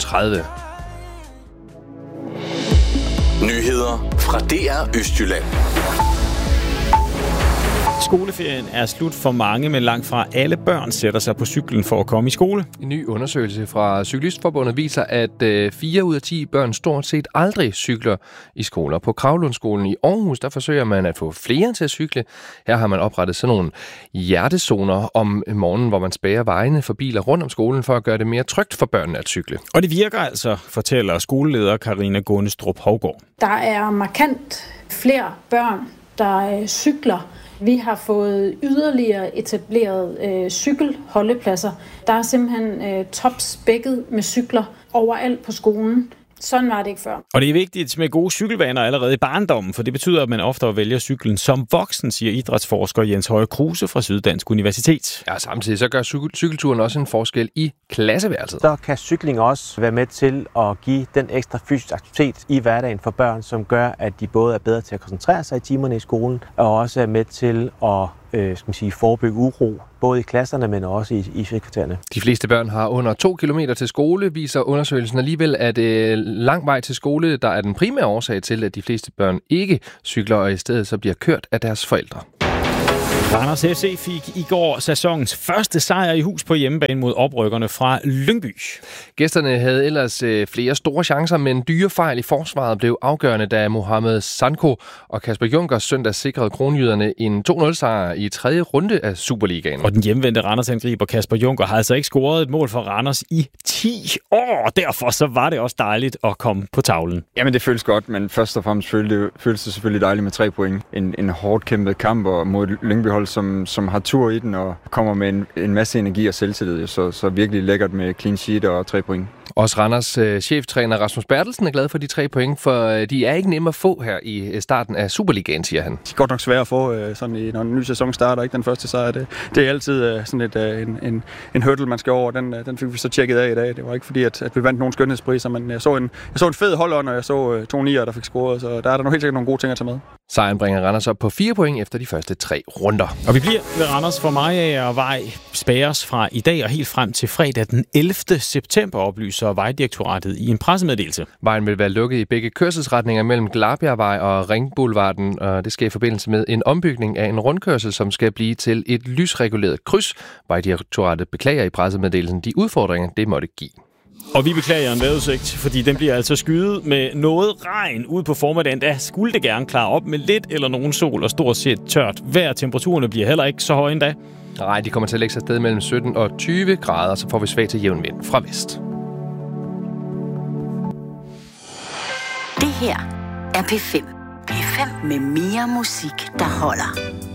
Nyheder fra DR Østjylland. Skoleferien er slut for mange, men langt fra alle børn sætter sig på cyklen for at komme i skole. En ny undersøgelse fra Cyklistforbundet viser, at 4 ud af 10 børn stort set aldrig cykler i skoler. På Kravlundskolen i Aarhus, der forsøger man at få flere til at cykle. Her har man oprettet sådan nogle hjertezoner om morgenen, hvor man spærrer vejene for biler rundt om skolen for at gøre det mere trygt for børnene at cykle. Og det virker altså, fortæller skoleleder Karina Gundestrup Hovgaard. Der er markant flere børn, der cykler. Vi har fået yderligere etableret cykelholdepladser. Der er simpelthen topspækket med cykler overalt på skolen. Sådan var det ikke før. Og det er vigtigt med gode cykelvaner allerede i barndommen, for det betyder, at man oftere vælger cyklen som voksen, siger idrætsforsker Jens Høje Kruse fra Syddansk Universitet. Ja, samtidig så gør cykelturen også en forskel i klasseværelset. Så kan cykling også være med til at give den ekstra fysisk aktivitet i hverdagen for børn, som gør, at de både er bedre til at koncentrere sig i timerne i skolen, og også er med til at forebygge uro, både i klasserne, men også i frikvartererne. De fleste børn har under 2 kilometer til skole, viser undersøgelsen alligevel, at lang vej til skole, der er den primære årsag til, at de fleste børn ikke cykler, og i stedet så bliver kørt af deres forældre. Randers FC fik i går sæsonens første sejr i hus på hjemmebane mod oprykkerne fra Lyngby. Gæsterne havde ellers flere store chancer, men dyre fejl i forsvaret blev afgørende, da Mohamed Sanko og Kasper Junker søndag sikrede kronjyderne en 2-0-sejr i 3. runde af Superligaen. Og den hjemvendte Randers-angriber Kasper Junker har altså ikke scoret et mål for Randers i 10 år. Derfor så var det også dejligt at komme på tavlen. Jamen det føles godt, men først og fremmest føles det selvfølgelig dejligt med 3 point. En hårdt kæmpet kamp mod Lyngby, som har tur i den og kommer med en masse energi og selvtillid. Så virkelig lækkert med clean sheet og 3 point. Også Randers cheftræner Rasmus Bertelsen er glad for de 3 point, for de er ikke nemme at få her i starten af Superligaen, siger han. Det er godt nok svært at få, sådan når en ny sæson starter, ikke den første sejr. Det er altid sådan en hurdle, man skal over. Den fik vi så tjekket af i dag. Det var ikke fordi, at vi vandt nogle skønhedspriser, men jeg så en fed holdånd, og jeg så 2 nier, der fik scoret, så der er der helt sikkert nogle gode ting at tage med. Sejren bringer Randers op på 4 point efter de første 3 runder. Og vi bliver ved Randers, for Mariagervej spærres fra i dag og helt frem til fredag den 11. september, oplyser Vejdirektoratet i en pressemeddelelse. Vejen vil være lukket i begge kørselsretninger mellem Glabjergvej og Ringboulevarden, og det sker i forbindelse med en ombygning af en rundkørsel, som skal blive til et lysreguleret kryds. Vejdirektoratet beklager i pressemeddelelsen de udfordringer, det måtte give. Og vi beklager en vejrudsigt, fordi den bliver altså skyet med noget regn ud på formiddagen. Der skulle det gerne klare op med lidt eller nogen sol og stort set tørt vejr. Temperaturerne bliver heller ikke så høje endda. Nej, de kommer til at lægge sig sted mellem 17 og 20 grader, så får vi svag til jævn vind fra vest. Det her er P5. P5 med mere musik, der holder.